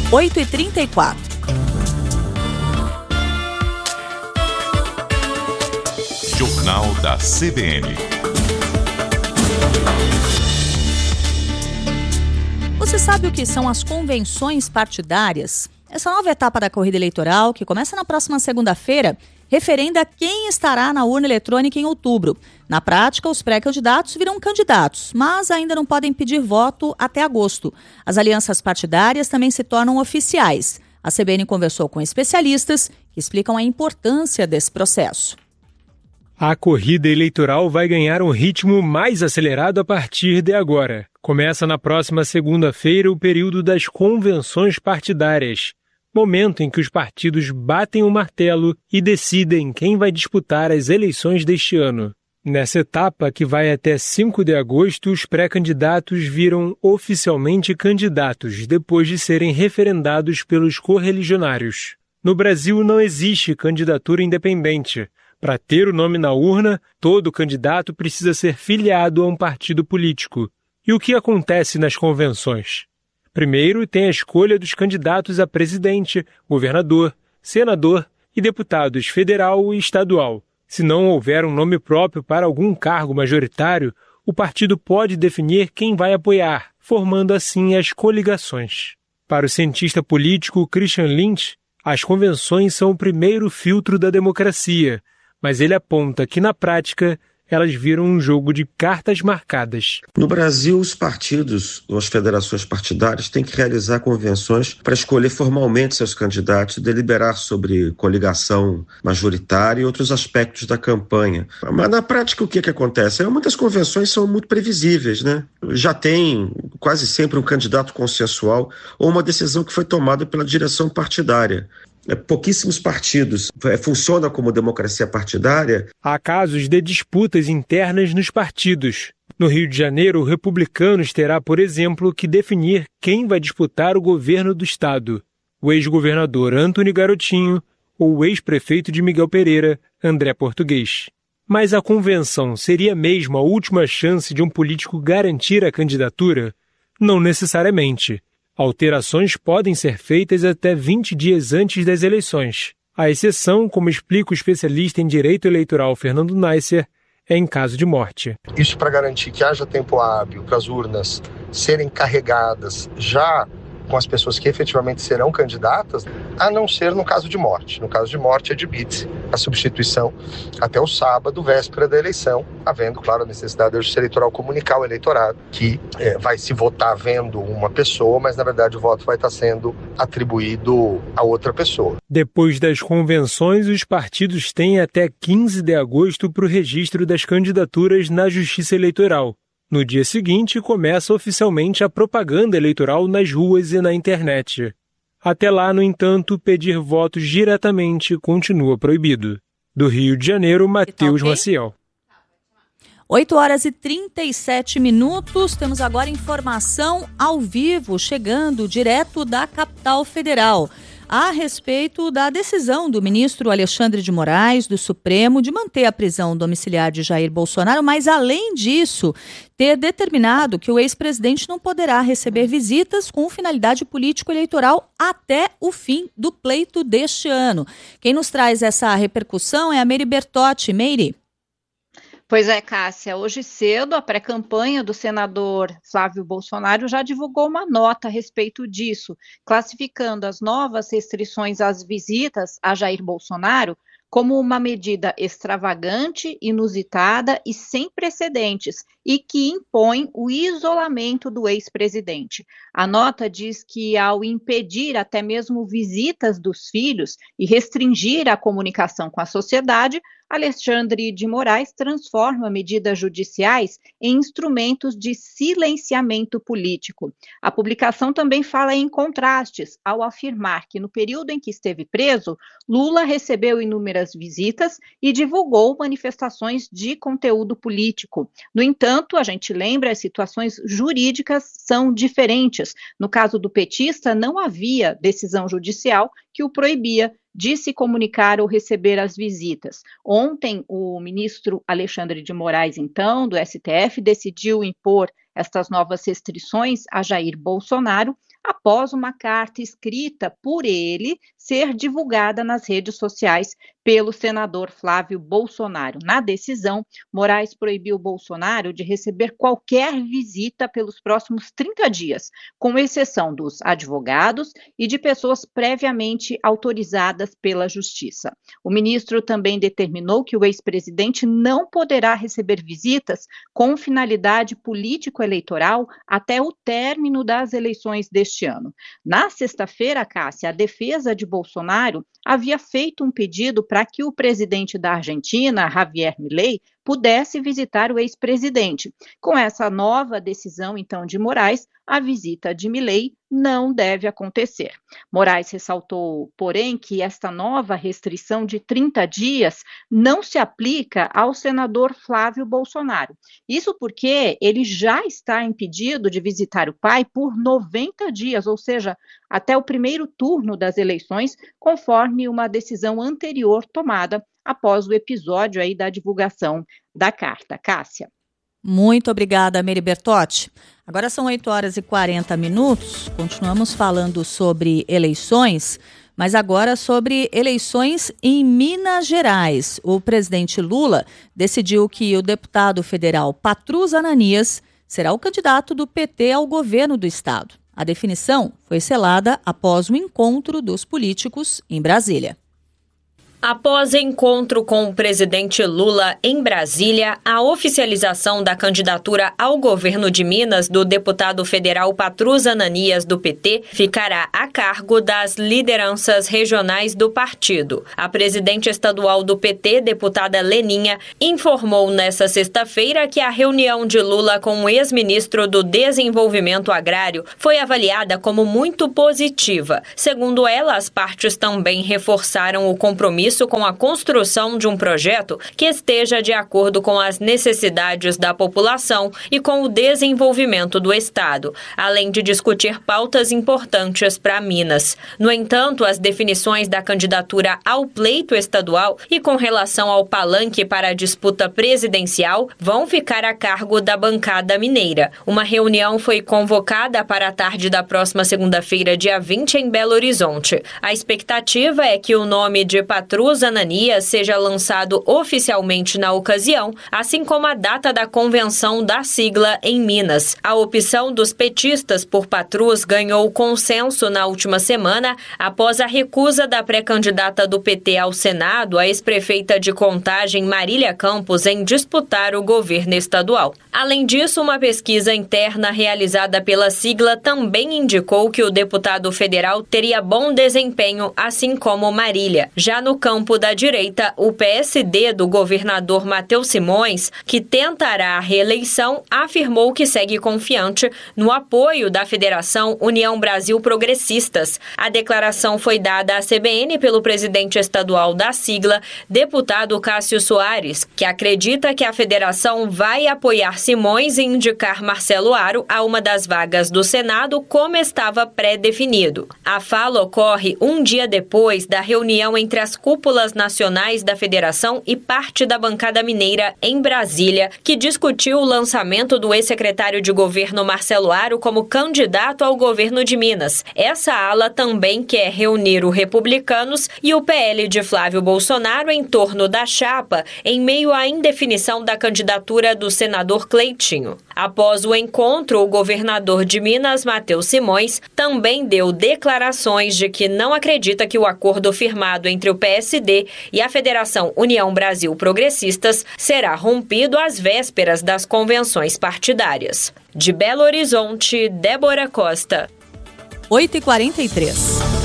8h34. Jornal da CBN. Você sabe o que são as convenções partidárias? Essa nova etapa da corrida eleitoral, que começa na próxima segunda-feira, referenda quem estará na urna eletrônica em outubro. Na prática, os pré-candidatos virão candidatos, mas ainda não podem pedir voto até agosto. As alianças partidárias também se tornam oficiais. A CBN conversou com especialistas que explicam a importância desse processo. A corrida eleitoral vai ganhar um ritmo mais acelerado a partir de agora. Começa na próxima segunda-feira o período das convenções partidárias, momento em que os partidos batem o martelo e decidem quem vai disputar as eleições deste ano. Nessa etapa, que vai até 5 de agosto, os pré-candidatos viram oficialmente candidatos, depois de serem referendados pelos correligionários. No Brasil não existe candidatura independente. Para ter o nome na urna, todo candidato precisa ser filiado a um partido político. E o que acontece nas convenções? Primeiro, tem a escolha dos candidatos a presidente, governador, senador e deputados federal e estadual. Se não houver um nome próprio para algum cargo majoritário, o partido pode definir quem vai apoiar, formando assim as coligações. Para o cientista político Christian Lynch, as convenções são o primeiro filtro da democracia, mas ele aponta que, na prática, elas viram um jogo de cartas marcadas. No Brasil, os partidos, ou as federações partidárias, têm que realizar convenções para escolher formalmente seus candidatos e deliberar sobre coligação majoritária e outros aspectos da campanha. Mas, na prática, o que acontece? Muitas convenções são muito previsíveis, né? Já tem quase sempre um candidato consensual ou uma decisão que foi tomada pela direção partidária. Pouquíssimos partidos funcionam como democracia partidária. Há casos de disputas internas nos partidos. No Rio de Janeiro, o Republicanos terá, por exemplo, que definir quem vai disputar o governo do estado: o ex-governador Antony Garotinho ou o ex-prefeito de Miguel Pereira, André Português. Mas a convenção seria mesmo a última chance de um político garantir a candidatura? Não necessariamente. Alterações podem ser feitas até 20 dias antes das eleições. A exceção, como explica o especialista em direito eleitoral Fernando Neisser, é em caso de morte. Isso para garantir que haja tempo hábil para as urnas serem carregadas já com as pessoas que efetivamente serão candidatas, a não ser no caso de morte. No caso de morte, admite-se a substituição até o sábado, véspera da eleição, havendo, claro, a necessidade da Justiça Eleitoral comunicar ao eleitorado que vai se votar vendo uma pessoa, mas, na verdade, o voto vai estar sendo atribuído a outra pessoa. Depois das convenções, os partidos têm até 15 de agosto para o registro das candidaturas na Justiça Eleitoral. No dia seguinte, começa oficialmente a propaganda eleitoral nas ruas e na internet. Até lá, no entanto, pedir votos diretamente continua proibido. Do Rio de Janeiro, Matheus Maciel. 8h37. Temos agora informação ao vivo, chegando direto da capital federal, a respeito da decisão do ministro Alexandre de Moraes, do Supremo, de manter a prisão domiciliar de Jair Bolsonaro, mas, além disso, ter determinado que o ex-presidente não poderá receber visitas com finalidade político-eleitoral até o fim do pleito deste ano. Quem nos traz essa repercussão é a Meire Bertotti. Meire. Pois é, Cássia, hoje cedo a pré-campanha do senador Flávio Bolsonaro já divulgou uma nota a respeito disso, classificando as novas restrições às visitas a Jair Bolsonaro como uma medida extravagante, inusitada e sem precedentes, e que impõe o isolamento do ex-presidente. A nota diz que, ao impedir até mesmo visitas dos filhos e restringir a comunicação com a sociedade, Alexandre de Moraes transforma medidas judiciais em instrumentos de silenciamento político. A publicação também fala em contrastes, ao afirmar que, no período em que esteve preso, Lula recebeu inúmeras visitas e divulgou manifestações de conteúdo político. No entanto, a gente lembra, as situações jurídicas são diferentes. No caso do petista, não havia decisão judicial que o proibia de se comunicar ou receber as visitas. Ontem, o ministro Alexandre de Moraes, então, do STF, decidiu impor estas novas restrições a Jair Bolsonaro, após uma carta escrita por ele ser divulgada nas redes sociais pelo senador Flávio Bolsonaro. Na decisão, Moraes proibiu Bolsonaro de receber qualquer visita pelos próximos 30 dias, com exceção dos advogados e de pessoas previamente autorizadas pela Justiça. O ministro também determinou que o ex-presidente não poderá receber visitas com finalidade político-eleitoral até o término das eleições deste ano. Na sexta-feira, Cássia, a defesa de Bolsonaro havia feito um pedido para que o presidente da Argentina, Javier Milei, pudesse visitar o ex-presidente. Com essa nova decisão, então, de Moraes, a visita de Milei não deve acontecer. Moraes ressaltou, porém, que esta nova restrição de 30 dias não se aplica ao senador Flávio Bolsonaro. Isso porque ele já está impedido de visitar o pai por 90 dias, ou seja, até o primeiro turno das eleições, conforme uma decisão anterior tomada após o episódio aí da divulgação da carta. Cássia. Muito obrigada, Mary Bertotti. Agora são 8h40. Continuamos falando sobre eleições, mas agora sobre eleições em Minas Gerais. O presidente Lula decidiu que o deputado federal Patrus Ananias será o candidato do PT ao governo do estado. A definição foi selada após o encontro dos políticos em Brasília. Após encontro com o presidente Lula em Brasília, a oficialização da candidatura ao governo de Minas do deputado federal Patrus Ananias, do PT, ficará a cargo das lideranças regionais do partido. A presidente estadual do PT, deputada Leninha, informou nesta sexta-feira que a reunião de Lula com o ex-ministro do Desenvolvimento Agrário foi avaliada como muito positiva. Segundo ela, as partes também reforçaram o compromisso com a construção de um projeto que esteja de acordo com as necessidades da população e com o desenvolvimento do estado, além de discutir pautas importantes para Minas. No entanto, as definições da candidatura ao pleito estadual e com relação ao palanque para a disputa presidencial vão ficar a cargo da bancada mineira. Uma reunião foi convocada para a tarde da próxima segunda-feira, dia 20, em Belo Horizonte. A expectativa é que o nome de Patrus Ananias seja lançado oficialmente na ocasião, assim como a data da convenção da sigla em Minas. A opção dos petistas por Patrus ganhou consenso na última semana após a recusa da pré-candidata do PT ao Senado, a ex-prefeita de Contagem, Marília Campos, em disputar o governo estadual. Além disso, uma pesquisa interna realizada pela sigla também indicou que o deputado federal teria bom desempenho, assim como Marília. Já no campo da direita, o PSD do governador Matheus Simões, que tentará a reeleição, afirmou que segue confiante no apoio da Federação União Brasil Progressistas. A declaração foi dada à CBN pelo presidente estadual da sigla, deputado Cássio Soares, que acredita que a federação vai apoiar Simões e indicar Marcelo Aro a uma das vagas do Senado, como estava pré-definido. A fala ocorre um dia depois da reunião entre as cúpulas nacionais da federação e parte da bancada mineira em Brasília, que discutiu o lançamento do ex-secretário de governo Marcelo Aro como candidato ao governo de Minas. Essa ala também quer reunir os republicanos e o PL de Flávio Bolsonaro em torno da chapa, em meio à indefinição da candidatura do senador Cleitinho. Após o encontro, o governador de Minas, Matheus Simões, também deu declarações de que não acredita que o acordo firmado entre o PSD e a Federação União Brasil Progressistas será rompido às vésperas das convenções partidárias. De Belo Horizonte, Débora Costa. 8h43.